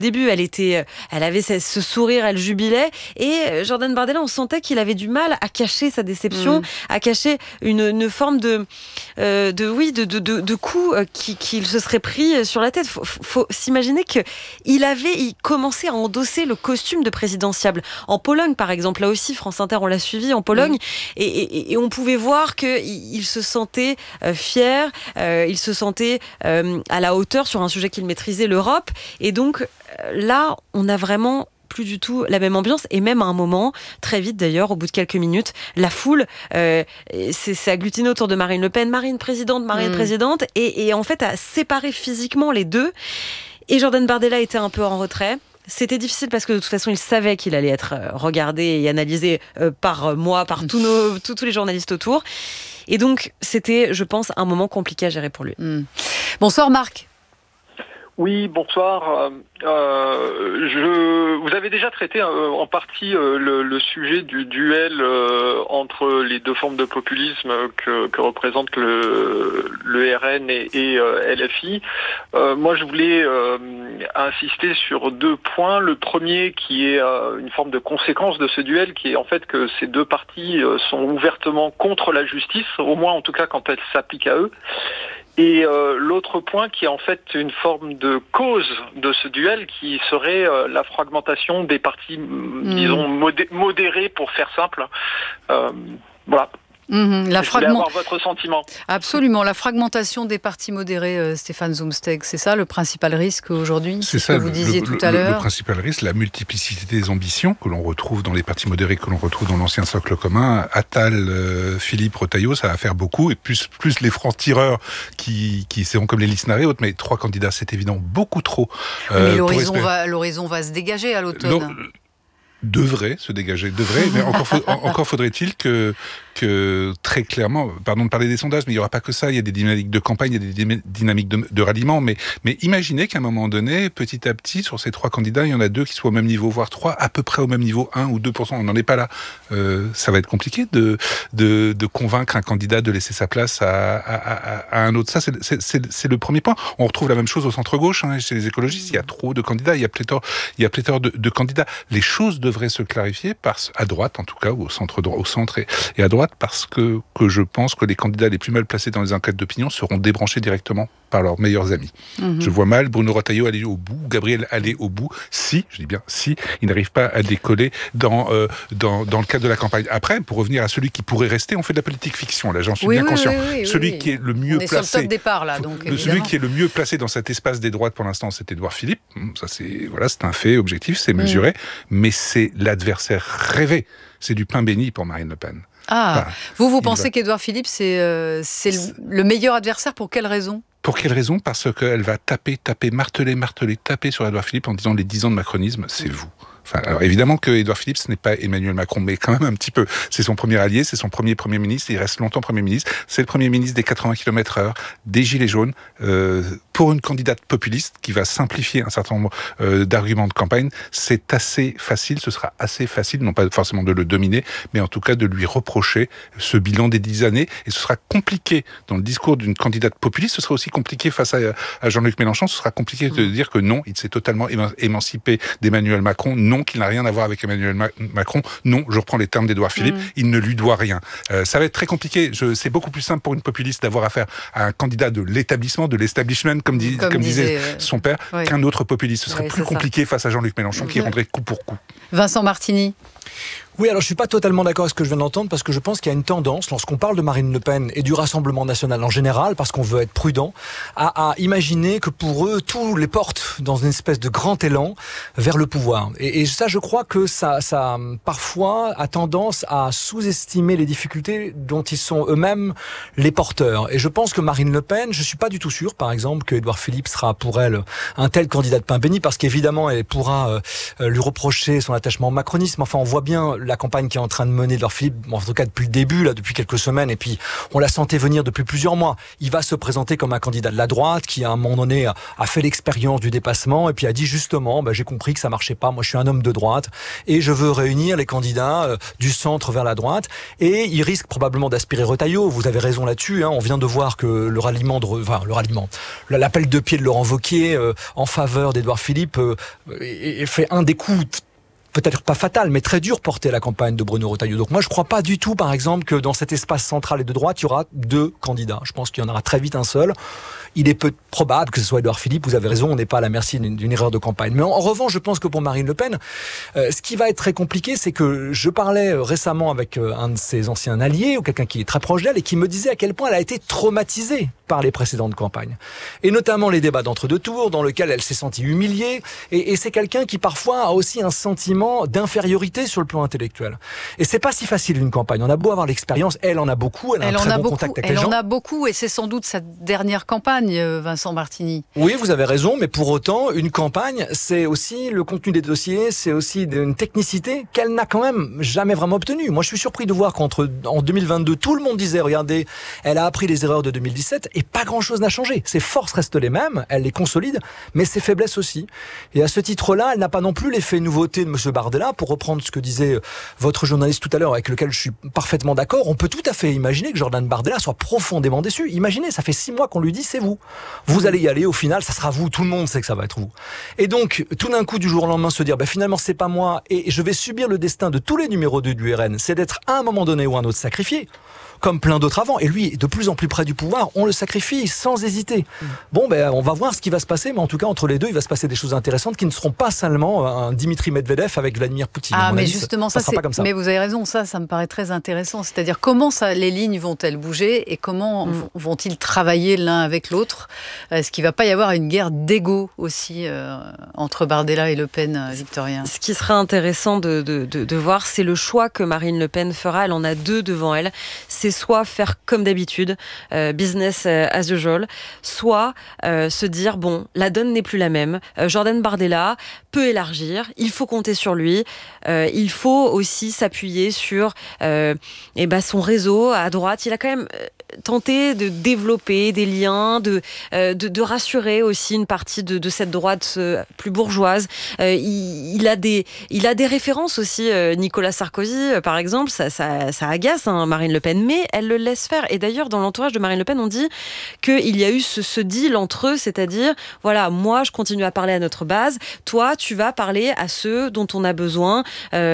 début, elle avait ce sourire, elle jubilait. Et Jordan Bardella, on sentait qu'il avait du mal à cacher sa déception, à cacher une forme de coup qu'il se serait pris sur la tête. Faut s'imaginer qu'il commençait à endosser le costume de présidentiable. En Pologne, par exemple, là aussi, France Inter, on l'a suivi en Pologne, et on pouvait voir qu'il se sentait fier, il se sentait à la hauteur sur un sujet qu'il maîtrisait, l'Europe. Et donc, là, on a vraiment plus du tout la même ambiance, et même à un moment, très vite d'ailleurs, au bout de quelques minutes, la foule s'est agglutinée autour de Marine Le Pen, Marine présidente, et en fait a séparé physiquement les deux. Et Jordan Bardella était un peu en retrait. C'était difficile parce que de toute façon, il savait qu'il allait être regardé et analysé par moi, par tous les journalistes autour. Et donc, c'était, je pense, un moment compliqué à gérer pour lui. Bonsoir Marc. Oui, bonsoir. Vous avez déjà traité en partie le sujet du duel entre les deux formes de populisme que représentent le RN et LFI. Moi, je voulais insister sur 2 points. Le premier, qui est une forme de conséquence de ce duel, qui est en fait que ces deux partis sont ouvertement contre la justice, au moins en tout cas quand elle s'applique à eux. Et l'autre point qui est en fait une forme de cause de ce duel, qui serait la fragmentation des partis, disons, modérés, pour faire simple. Voilà. Je voulais avoir votre sentiment. Absolument, la fragmentation des partis modérés, Stéphane Zumsteg, c'est ça le principal risque aujourd'hui? C'est ça, vous disiez tout à l'heure. Le principal risque, la multiplicité des ambitions que l'on retrouve dans les partis modérés, que l'on retrouve dans l'ancien socle commun. Attal, Philippe, Retailleau, ça va faire beaucoup, et plus les francs-tireurs qui seront comme les Lisnard et autres, mais 3 candidats, c'est évident, beaucoup trop. Mais l'horizon va se dégager à l'automne. Devrait se dégager, mais encore faudrait-il que très clairement, pardon de parler des sondages, mais il n'y aura pas que ça, il y a des dynamiques de campagne, il y a des dynamiques de ralliement, mais imaginez qu'à un moment donné, petit à petit, sur ces 3 candidats, il y en a 2 qui soient au même niveau, voire 3, à peu près au même niveau, 1 ou 2%, on n'en est pas là. Ça va être compliqué de convaincre un candidat de laisser sa place à un autre. Ça, c'est le premier point. On retrouve la même chose au centre-gauche, chez les écologistes, il y a trop de candidats, il y a pléthore de candidats. Les choses devrait se clarifier à droite, en tout cas, ou au centre et à droite, parce que je pense que les candidats les plus mal placés dans les enquêtes d'opinion seront débranchés directement par leurs meilleurs amis. Je vois mal Bruno Retailleau aller au bout, Gabriel aller au bout, si il n'arrive pas à décoller dans le cadre de la campagne. Après, pour revenir à celui qui pourrait rester, on fait de la politique fiction, là, j'en suis bien conscient. Celui qui est le mieux placé... On est sur le top départ, là, donc celui qui est le mieux placé dans cet espace des droites, pour l'instant, c'est Édouard Philippe. Ça, c'est un fait objectif, c'est mesuré, mais c'est l'adversaire rêvé. C'est du pain béni pour Marine Le Pen. Vous pensez qu'Édouard Philippe, c'est le meilleur adversaire, pour quelle raison ? Pour quelle raison ? Parce qu'elle va marteler sur Édouard Philippe en disant les 10 ans de macronisme, c'est vous. Alors évidemment que Édouard Philippe, ce n'est pas Emmanuel Macron, mais quand même un petit peu. C'est son premier allié, c'est son premier ministre, il reste longtemps Premier ministre. C'est le Premier ministre des 80 km/h, des Gilets jaunes, pour une candidate populiste qui va simplifier un certain nombre d'arguments de campagne. C'est assez facile, ce sera assez facile, non pas forcément de le dominer, mais en tout cas de lui reprocher ce bilan des 10 années. Et ce sera compliqué dans le discours d'une candidate populiste, ce sera aussi compliqué face à Jean-Luc Mélenchon, ce sera compliqué de dire que non, il s'est totalement émancipé d'Emmanuel Macron, non, qu'il n'a rien à voir avec Emmanuel Macron, non, je reprends les termes d'Édouard Philippe, il ne lui doit rien. Ça va être très compliqué, c'est beaucoup plus simple pour une populiste d'avoir affaire à un candidat de l'établissement, de l'establishment, comme disait son père, qu'un autre populiste. Ce serait plus compliqué face à Jean-Luc Mélenchon, qui rendrait coup pour coup. Vincent Martini. Oui, alors je suis pas totalement d'accord avec ce que je viens d'entendre, parce que je pense qu'il y a une tendance, lorsqu'on parle de Marine Le Pen et du Rassemblement national en général, parce qu'on veut être prudent, à imaginer que pour eux, tout les porte dans une espèce de grand élan vers le pouvoir. Et ça, je crois que ça parfois a tendance à sous-estimer les difficultés dont ils sont eux-mêmes les porteurs. Et je pense que Marine Le Pen, je suis pas du tout sûr, par exemple, que Édouard Philippe sera pour elle un tel candidat de pain béni, parce qu'évidemment, elle pourra lui reprocher son attachement au macronisme. Enfin, on voit bien la campagne qui est en train de mener Édouard Philippe, en tout cas depuis le début, là, depuis quelques semaines, et puis on la sentait venir depuis plusieurs mois. Il va se présenter comme un candidat de la droite qui, à un moment donné, a fait l'expérience du dépassement et puis a dit justement, j'ai compris que ça marchait pas. Moi, je suis un homme de droite et je veux réunir les candidats du centre vers la droite. Et il risque probablement d'aspirer Retailleau. Vous avez raison là-dessus. On vient de voir que l'appel de pied de Laurent Wauquiez en faveur d'Édouard Philippe fait un des coups peut-être pas fatal, mais très dur porté à la campagne de Bruno Retailleau. Donc moi, je crois pas du tout, par exemple, que dans cet espace central et de droite, il y aura 2 candidats. Je pense qu'il y en aura très vite un seul. Il est peu probable que ce soit Édouard Philippe. Vous avez raison, on n'est pas à la merci d'une erreur de campagne. Mais en revanche, je pense que pour Marine Le Pen, ce qui va être très compliqué, c'est que je parlais récemment avec un de ses anciens alliés, ou quelqu'un qui est très proche d'elle, et qui me disait à quel point elle a été traumatisée par les précédentes campagnes. Et notamment les débats d'entre-deux tours, dans lesquels elle s'est sentie humiliée. Et c'est quelqu'un qui parfois a aussi un sentiment d'infériorité sur le plan intellectuel. Et c'est pas si facile une campagne. On a beau avoir l'expérience, elle en a beaucoup, elle a un très bon contact avec les gens. Elle en a beaucoup, et c'est sans doute sa dernière campagne, Vincent Martini. Oui, vous avez raison, mais pour autant, une campagne, c'est aussi le contenu des dossiers, c'est aussi une technicité qu'elle n'a quand même jamais vraiment obtenue. Moi, je suis surpris de voir en 2022, tout le monde disait, regardez, elle a appris les erreurs de 2017, et pas grand-chose n'a changé. Ses forces restent les mêmes, elle les consolide, mais ses faiblesses aussi. Et à ce titre-là, elle n'a pas non plus l'effet nouveauté de M. Bardella, pour reprendre ce que disait votre journaliste tout à l'heure, avec lequel je suis parfaitement d'accord. On peut tout à fait imaginer que Jordan Bardella soit profondément déçu. Imaginez, ça fait 6 mois qu'on lui dit, c'est vous. Vous allez y aller, au final, ça sera vous. Tout le monde sait que ça va être vous. Et donc, tout d'un coup, du jour au lendemain, se dire, finalement, c'est pas moi, et je vais subir le destin de tous les numéros 2 du RN, c'est d'être à un moment donné ou un autre sacrifié, comme plein d'autres avant. Et lui, de plus en plus près du pouvoir, on le sacrifie sans hésiter. Bon, on va voir ce qui va se passer, mais en tout cas, entre les deux, il va se passer des choses intéressantes qui ne seront pas seulement un Dimitri Medvedev avec Vladimir Poutine. Mais justement, ça sera pas comme ça. Mais vous avez raison, ça me paraît très intéressant. C'est-à-dire, comment les lignes vont-elles bouger et comment vont-ils travailler l'un avec l'autre? Est-ce qu'il ne va pas y avoir une guerre d'ego aussi entre Bardella et Le Pen, Victorien? Ce qui sera intéressant de voir, c'est le choix que Marine Le Pen fera. Elle en a 2 devant elle. C'est soit faire comme d'habitude, business as usual, soit se dire, la donne n'est plus la même. Jordan Bardella peut élargir, il faut compter sur lui, il faut aussi s'appuyer sur son réseau à droite. Il a quand même tenté de développer des liens, de rassurer aussi une partie de cette droite plus bourgeoise. Il a des références aussi. Nicolas Sarkozy, par exemple, ça agace Marine Le Pen, mais elle le laisse faire. Et d'ailleurs, dans l'entourage de Marine Le Pen, on dit qu'il y a eu ce deal entre eux, c'est-à-dire, moi, je continue à parler à notre base, toi, tu vas parler à ceux dont on a besoin,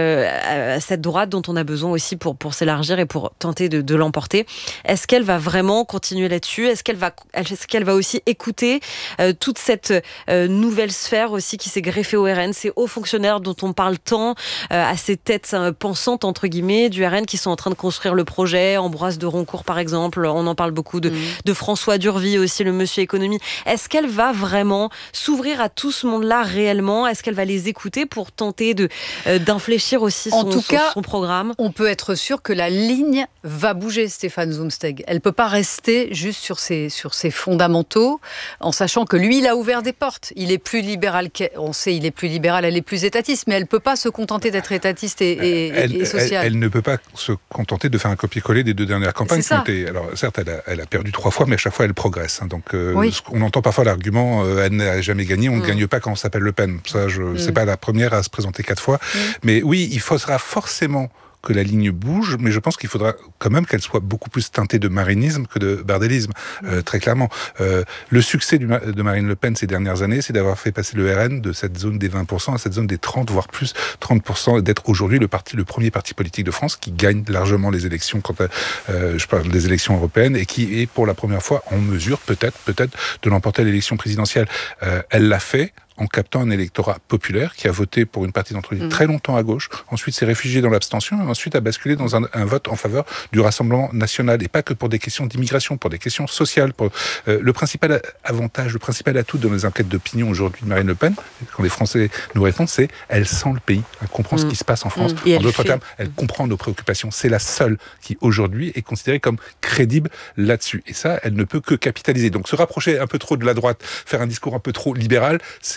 à cette droite dont on a besoin aussi pour s'élargir et pour tenter de l'emporter. Est-ce qu'elle va vraiment continuer là-dessus? Est-ce qu'elle va aussi écouter toute cette nouvelle sphère aussi qui s'est greffée au RN, ces hauts fonctionnaires dont on parle tant, à ces têtes pensantes, entre guillemets, du RN qui sont en train de construire le projet, Ambroise de Roncourt par exemple, on en parle beaucoup, de François Durvy aussi, le monsieur économie. Est-ce qu'elle va vraiment s'ouvrir à tout ce monde-là réellement? Est-ce qu'elle va les écouter pour tenter d'infléchir aussi son programme? On peut être sûr que la ligne va bouger, Stéphane Zumsteg. Elle ne peut pas rester juste sur ses fondamentaux, en sachant que lui, il a ouvert des portes. Il est plus libéral, on sait, il est plus libéral, elle est plus étatiste, mais elle ne peut pas se contenter d'être étatiste et sociale. Elle ne peut pas se contenter de faire un copier-coller des 2 dernières campagnes. Alors certes, elle a perdu 3 fois, mais à chaque fois, elle progresse. Donc, on entend parfois l'argument, elle n'a jamais gagné, on ne gagne pas quand on s'appelle Le Pen. Ça, c'est pas la première à se présenter 4 fois. Mais oui, il faudra forcément que la ligne bouge, mais je pense qu'il faudra quand même qu'elle soit beaucoup plus teintée de marinisme que de bardélisme, très clairement. Le succès de Marine Le Pen ces dernières années, c'est d'avoir fait passer le RN de cette zone des 20% à cette zone des 30, voire plus 30%, d'être aujourd'hui le premier parti politique de France qui gagne largement les élections, je parle des élections européennes, et qui est pour la première fois en mesure, peut-être, de l'emporter à l'élection présidentielle. Elle l'a fait en captant un électorat populaire qui a voté pour une partie d'entre eux très longtemps à gauche, ensuite s'est réfugié dans l'abstention, et ensuite a basculé dans un vote en faveur du Rassemblement national, et pas que pour des questions d'immigration, pour des questions sociales. Le principal avantage, le principal atout dans les enquêtes d'opinion aujourd'hui de Marine Le Pen, quand les Français nous répondent, c'est elle sent le pays, elle comprend ce qui se passe en France. En d'autres termes, elle comprend nos préoccupations. C'est la seule qui aujourd'hui est considérée comme crédible là-dessus. Et ça, elle ne peut que capitaliser. Donc se rapprocher un peu trop de la droite, faire un discours un peu trop libéral, c'est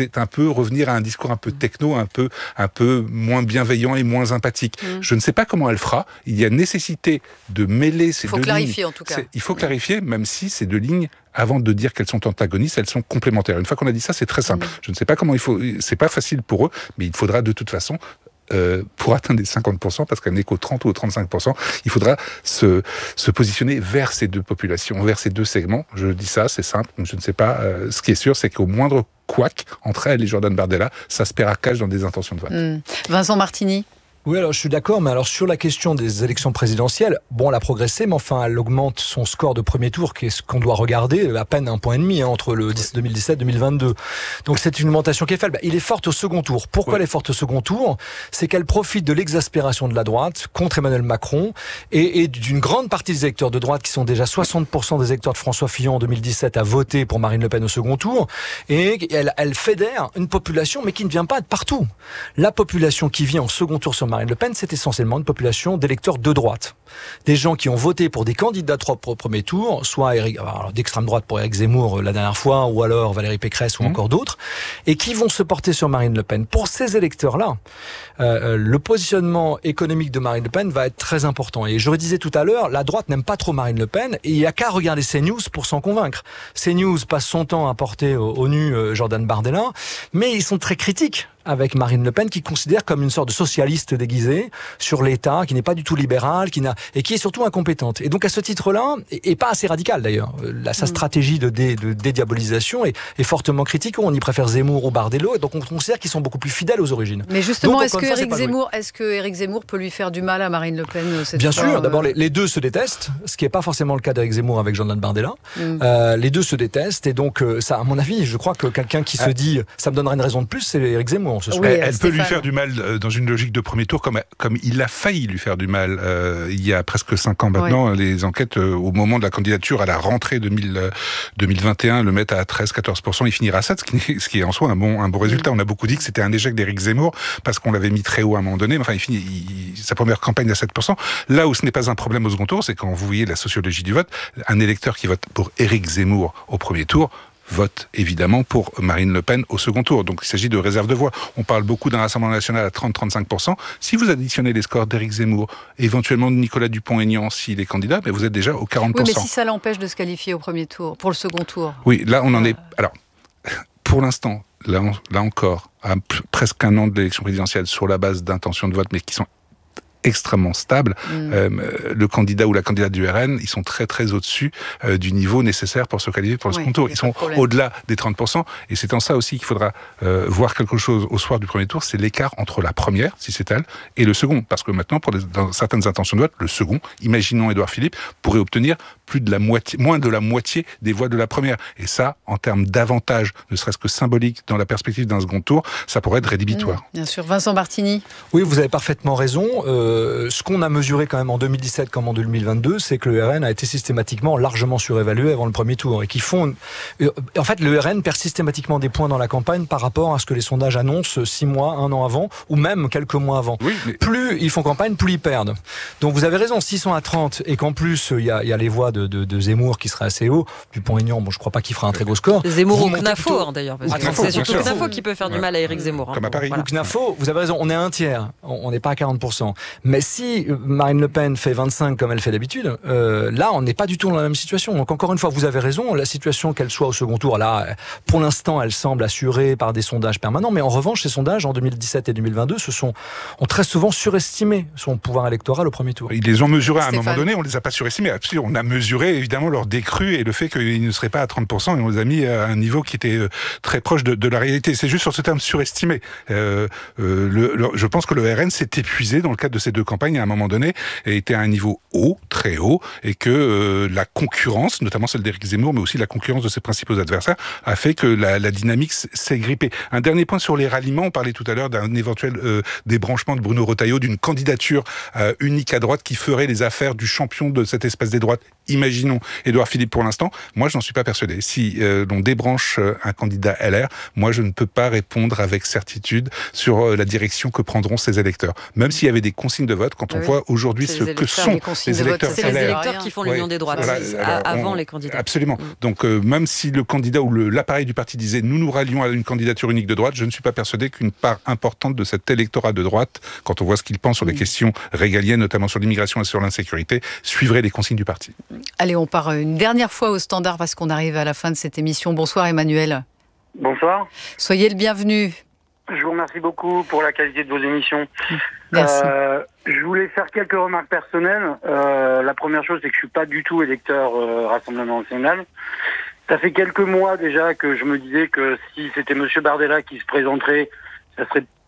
c'est un peu revenir à un discours un peu techno, un peu moins bienveillant et moins empathique. Je ne sais pas comment elle fera. Il y a nécessité de mêler ces deux lignes. Il faut clarifier en tout cas. Il faut clarifier, même si ces deux lignes, avant de dire qu'elles sont antagonistes, elles sont complémentaires. Une fois qu'on a dit ça, c'est très simple. Je ne sais pas comment c'est pas facile pour eux, mais il faudra de toute façon, pour atteindre les 50%, parce qu'elle n'est qu'au 30 ou au 35%, il faudra se positionner vers ces deux populations, vers ces deux segments. Je dis ça, c'est simple, je ne sais pas. Ce qui est sûr, c'est qu'au moindre couac entre elle et Jordan Bardella, ça se cache dans des intentions de vote. Vincent Martini. Oui, alors je suis d'accord, mais alors sur la question des élections présidentielles, bon, elle a progressé, mais enfin, elle augmente son score de premier tour, qui est ce qu'on doit regarder, à peine 1,5 point entre le 2017 et 2022. Donc c'est une augmentation qui est faible. Il est forte au second tour. Pourquoi elle est forte au second tour ? C'est qu'elle profite de l'exaspération de la droite contre Emmanuel Macron et d'une grande partie des électeurs de droite, qui sont déjà 60% des électeurs de François Fillon en 2017 à voter pour Marine Le Pen au second tour. Et elle fédère une population, mais qui ne vient pas de partout. La population qui vient en second tour sur Marine Le Pen, c'est essentiellement une population d'électeurs de droite. Des gens qui ont voté pour des candidats au premier tour, soit d'extrême droite pour Éric Zemmour la dernière fois, ou alors Valérie Pécresse ou encore d'autres, et qui vont se porter sur Marine Le Pen. Pour ces électeurs-là, le positionnement économique de Marine Le Pen va être très important. Et je le disais tout à l'heure, la droite n'aime pas trop Marine Le Pen, et il n'y a qu'à regarder CNews pour s'en convaincre. CNews passe son temps à porter au nu Jordan Bardella, mais ils sont très critiques avec Marine Le Pen, qui considère comme une sorte de socialiste déguisée sur l'État, qui n'est pas du tout libérale, et qui est surtout incompétente. Et donc à ce titre-là, et pas assez radicale d'ailleurs, sa stratégie de dédiabolisation est fortement critique. On y préfère Zemmour ou Bardella, et donc on considère qu'ils sont beaucoup plus fidèles aux origines. Mais justement, donc, est-ce que Éric Zemmour peut lui faire du mal à Marine Le Pen Bien sûr, d'abord les deux se détestent, ce qui n'est pas forcément le cas d'Éric Zemmour avec Jordan Bardella. Les deux se détestent, et donc ça, à mon avis, je crois que quelqu'un qui se dit ça me donnerait une raison de plus, c'est Éric Zemmour. Elle peut lui faire du mal dans une logique de premier tour, comme il a failli lui faire du mal il y a presque 5 ans maintenant. Les enquêtes, au moment de la candidature à la rentrée 2021, le mettent à 13-14%. Il finira à 7, ce qui est en soi un bon résultat. On a beaucoup dit que c'était un échec d'Éric Zemmour, parce qu'on l'avait mis très haut à un moment donné. Mais enfin, il finit sa première campagne à 7%. Là où ce n'est pas un problème au second tour, c'est quand vous voyez la sociologie du vote, un électeur qui vote pour Éric Zemmour au premier tour vote évidemment pour Marine Le Pen au second tour. Donc il s'agit de réserve de voix. On parle beaucoup d'un Rassemblement national à 30-35%. Si vous additionnez les scores d'Éric Zemmour, éventuellement de Nicolas Dupont-Aignan s'il est candidat, mais vous êtes déjà au 40%. Oui, mais si ça l'empêche de se qualifier au premier tour, pour le second tour. Oui, là on en est... Alors, pour l'instant, là encore, à presque un an de l'élection présidentielle, sur la base d'intentions de vote, mais qui sont extrêmement stable. Le candidat ou la candidate du RN, ils sont très très au-dessus du niveau nécessaire pour se qualifier pour le second tour. Ils sont au-delà des 30%, et c'est en ça aussi qu'il faudra voir quelque chose au soir du premier tour, c'est l'écart entre la première, si c'est elle, et le second. Parce que maintenant, dans certaines intentions de vote, le second, imaginons Édouard Philippe, pourrait obtenir moins de la moitié des voix de la première. Et ça, en termes d'avantage, ne serait-ce que symbolique dans la perspective d'un second tour, ça pourrait être rédhibitoire. Bien sûr. Vincent Martini. Oui, vous avez parfaitement raison. Ce qu'on a mesuré quand même en 2017 comme en 2022, c'est que le RN a été systématiquement largement surévalué avant le premier tour. Et qui font... En fait, le RN perd systématiquement des points dans la campagne par rapport à ce que les sondages annoncent 6 mois, 1 an avant, ou même quelques mois avant. Oui, mais... Plus ils font campagne, plus ils perdent. Donc vous avez raison, s'ils sont à 30 et qu'en plus il y a les voix de Zemmour qui seraient assez haut, Dupont-Aignan, bon, je crois pas qu'il fera un très gros score. Zemmour ou Knafo, d'ailleurs. C'est surtout sûr. Knafo qui peut faire du mal à Éric Zemmour. Comme à Paris. Ou Knafo, vous avez raison, on est à un tiers, on n'est pas à 40%. Mais si Marine Le Pen fait 25 comme elle fait d'habitude, là on n'est pas du tout dans la même situation. Donc encore une fois, vous avez raison, la situation qu'elle soit au second tour, là, pour l'instant elle semble assurée par des sondages permanents, mais en revanche ces sondages en 2017 et 2022 ont très souvent surestimé son pouvoir électoral au premier tour. Ils les ont mesurés à un moment donné, on les a pas surestimés. On a mesuré évidemment leur décrue et le fait qu'ils ne seraient pas à 30%, et on les a mis à un niveau qui était très proche de la réalité. C'est juste sur ce terme surestimé. Je pense que le RN s'est épuisé dans le cadre de ces deux campagnes à un moment donné, et était à un niveau haut, très haut, et que la concurrence, notamment celle d'Éric Zemmour, mais aussi la concurrence de ses principaux adversaires, a fait que la dynamique s'est grippée. Un dernier point sur les ralliements, on parlait tout à l'heure d'un éventuel débranchement de Bruno Retailleau, d'une candidature unique à droite qui ferait les affaires du champion de cette espèce des droites imaginons Édouard Philippe pour l'instant, moi je n'en suis pas persuadé. Si l'on débranche un candidat LR, moi je ne peux pas répondre avec certitude sur la direction que prendront ces électeurs. Même s'il y avait des consignes de vote, quand on voit aujourd'hui ce que sont les électeurs c'est les LR. électeurs qui font l'union des droites, avant les candidats. Absolument. Donc même si le candidat ou l'appareil du parti disait nous rallions à une candidature unique de droite, je ne suis pas persuadé qu'une part importante de cet électorat de droite, quand on voit ce qu'il pense sur les questions régaliennes, notamment sur l'immigration et sur l'insécurité, suivrait les consignes du parti. Allez, on part une dernière fois au standard parce qu'on arrive à la fin de cette émission. Bonsoir Emmanuel. Bonsoir. Soyez le bienvenu. Je vous remercie beaucoup pour la qualité de vos émissions. Merci. Je voulais faire quelques remarques personnelles. La première chose, c'est que je suis pas du tout électeur Rassemblement national. Ça fait quelques mois déjà que je me disais que si c'était Monsieur Bardella qui se présenterait, ça serait